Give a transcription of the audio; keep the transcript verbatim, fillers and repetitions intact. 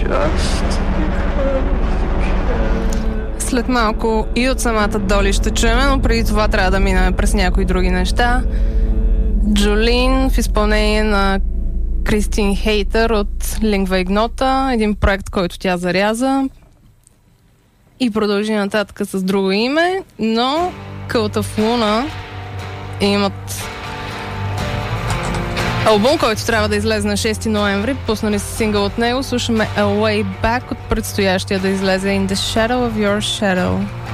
След малко и от самата Доли ще чуем, но преди това трябва да минем през някои други неща. Джолин в изпълнение на Кристин Хейтър от Lingua Ignota, един проект, който тя заряза и продължи нататък с друго име, но Cult of Luna имат албум, който трябва да излезе на шести ноември. Пуснали са сингъл от него. Слушаме A Way Back от предстоящия да излезе In the Shadow of Your Shadow.